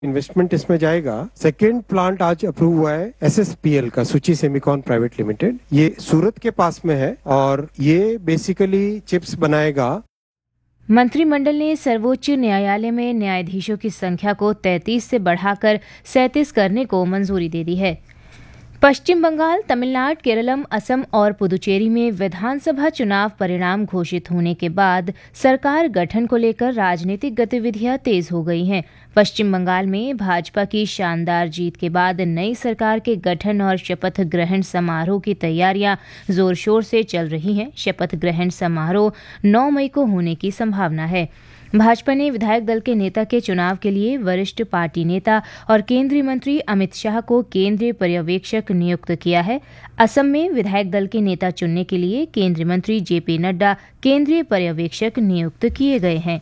Investment इसमें जाएगा। Second plant आज अप्रूव हुआ है SSPL का, सुची सेमिकॉन प्राइवेट लिमिटेड। ये सूरत के पास में है और ये बेसिकली चिप्स बनाएगा। मंत्रिमंडल ने सर्वोच्च न्यायालय में न्यायाधीशों की संख्या को 33 से बढ़ाकर 37 करने को मंजूरी दे दी है। पश्चिम बंगाल, तमिलनाडु, केरलम, असम और पुदुचेरी में विधानसभा चुनाव परिणाम घोषित होने के बाद सरकार गठन को लेकर राजनीतिक गतिविधियां तेज हो गई हैं। पश्चिम बंगाल में भाजपा की शानदार जीत के बाद नई सरकार के गठन और शपथ ग्रहण समारोह की तैयारियां जोर शोर से चल रही हैं। शपथ ग्रहण समारोह 9 मई को होने की संभावना है। भाजपा ने विधायक दल के नेता के चुनाव के लिए वरिष्ठ पार्टी नेता और केंद्रीय मंत्री अमित शाह को केंद्रीय पर्यवेक्षक नियुक्त किया है। असम में विधायक दल के नेता चुनने के लिए केंद्रीय मंत्री JP नड्डा केंद्रीय पर्यवेक्षक नियुक्त किए गए हैं।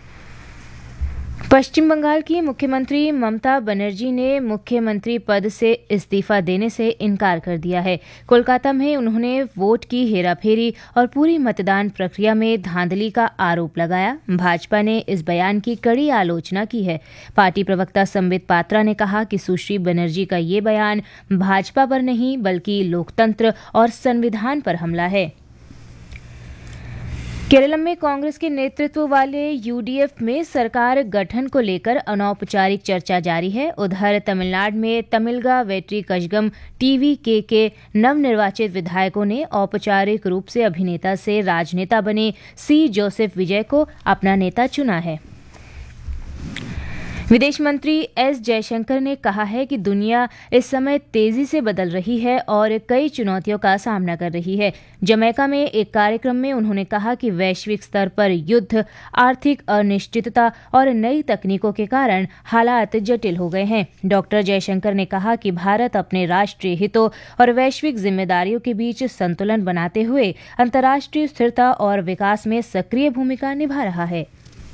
पश्चिम बंगाल की मुख्यमंत्री ममता बनर्जी ने मुख्यमंत्री पद से इस्तीफा देने से इनकार कर दिया है। कोलकाता में उन्होंने वोट की हेराफेरी और पूरी मतदान प्रक्रिया में धांधली का आरोप लगाया। भाजपा ने इस बयान की कड़ी आलोचना की है। पार्टी प्रवक्ता संबित पात्रा ने कहा कि सुश्री बनर्जी का ये बयान भाजपा पर नहीं बल्कि लोकतंत्र और संविधान पर हमला है। केरल में कांग्रेस के नेतृत्व वाले UDF में सरकार गठन को लेकर अनौपचारिक चर्चा जारी है। उधर तमिलनाडु में तमिलगा वेट्री कजगम TVK के नवनिर्वाचित विधायकों ने औपचारिक रूप से अभिनेता से राजनेता बने C जोसेफ विजय को अपना नेता चुना है। विदेश मंत्री S जयशंकर ने कहा है कि दुनिया इस समय तेजी से बदल रही है और कई चुनौतियों का सामना कर रही है। जमैका में एक कार्यक्रम में उन्होंने कहा कि वैश्विक स्तर पर युद्ध, आर्थिक अनिश्चितता और नई तकनीकों के कारण हालात जटिल हो गए हैं। डॉक्टर जयशंकर ने कहा कि भारत अपने राष्ट्रीय हितों और वैश्विक जिम्मेदारियों के बीच संतुलन बनाते हुए अंतर्राष्ट्रीय स्थिरता और विकास में सक्रिय भूमिका निभा रहा है।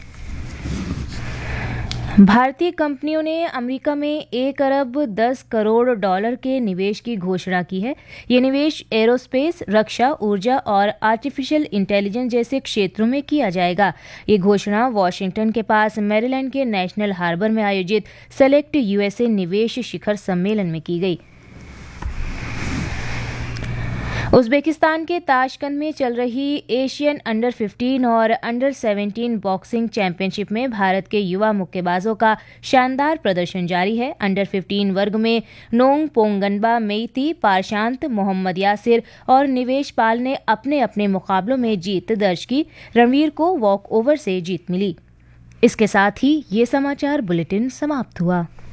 भारतीय कंपनियों ने अमेरिका में $1 अरब 10 करोड़ के निवेश की घोषणा की है। ये निवेश एरोस्पेस, रक्षा, ऊर्जा और आर्टिफिशियल इंटेलिजेंस जैसे क्षेत्रों में किया जाएगा। ये घोषणा वॉशिंगटन के पास मैरीलैंड के नेशनल हार्बर में आयोजित सेलेक्ट USA निवेश शिखर सम्मेलन में की गई। उज्बेकिस्तान के ताशकंद में चल रही एशियन अंडर 15 और अंडर 17 बॉक्सिंग चैंपियनशिप में भारत के युवा मुक्केबाजों का शानदार प्रदर्शन जारी है। अंडर 15 वर्ग में नोंग पोंगनबा मेइती, पारशांत, मोहम्मद यासिर और निवेश पाल ने अपने अपने मुकाबलों में जीत दर्ज की। रणवीर को वॉक ओवर से जीत मिली। इसके साथ ही ये समाचार बुलेटिन समाप्त हुआ।